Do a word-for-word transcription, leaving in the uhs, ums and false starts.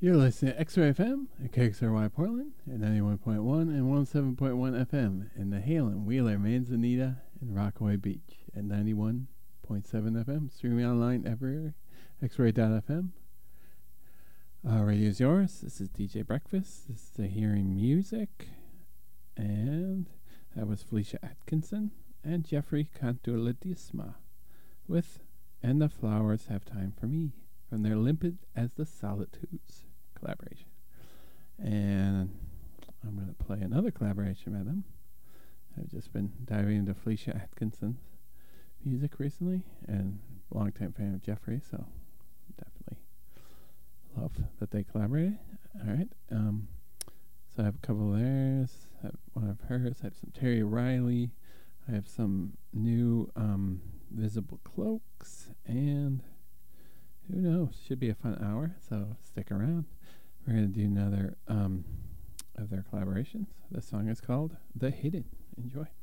You're listening to X-Ray F M at K X R Y Portland at ninety-one point one and one oh seven point one F M in the Halen, Wheeler, Manzanita, and Rockaway Beach at ninety-one point seven F M. Streaming online everywhere, x ray dot f m. Uh, radio's yours. This is D J Breakfast. This is the Hearing Music. And that was Felicia Atkinson and Jeffrey Cantuledisma with And the Flowers Have Time for Me from their Limpid as the Solitudes collaboration. And I'm going to play another collaboration by them. I've just been diving into Felicia Atkinson's music recently and a long-time fan of Jeffrey, so definitely love that they collaborated. All right. Um, so I have a couple of theirs. I have one of hers. I have some Terry Riley. I have some new um, Visible Cloaks. And who knows? Should be a fun hour, so stick around. We're going to do another um, of their collaborations. This song is called The Hidden. Enjoy.